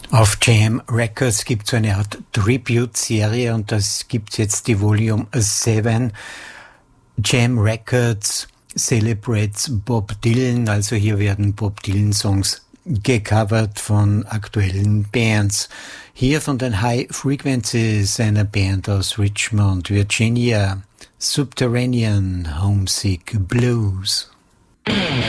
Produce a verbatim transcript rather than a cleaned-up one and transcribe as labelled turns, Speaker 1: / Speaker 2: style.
Speaker 1: Auf Jam Records gibt es so eine Art Tribute-Serie und das gibt's jetzt die Volume sieben. Jam Records celebrates Bob Dylan, also hier werden Bob Dylan Songs gecovert von aktuellen Bands. Hier von den High Frequencies, einer Band aus Richmond, Virginia, Subterranean Homesick Blues.